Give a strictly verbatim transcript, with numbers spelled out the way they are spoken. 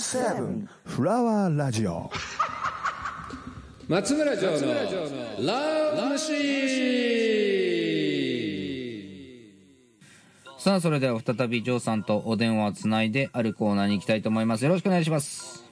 セブンフラワーラジオ。 松村城のラブマシーン。 さあ、それでは再びジョーさんとお電話をつないであるコーナーに行きたいと思います。よろしくお願いします。